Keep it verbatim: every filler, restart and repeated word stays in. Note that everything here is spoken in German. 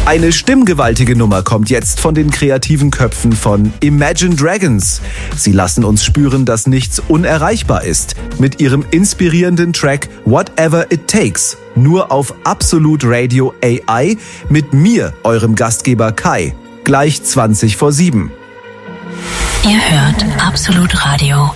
Eine stimmgewaltige Nummer kommt jetzt von den kreativen Köpfen von Imagine Dragons. Sie lassen uns spüren, dass nichts unerreichbar ist. Mit ihrem inspirierenden Track Whatever It Takes. Nur auf Absolute Radio A I mit mir, eurem Gastgeber Kai. Gleich zwanzig vor sieben. Ihr hört Absolute Radio.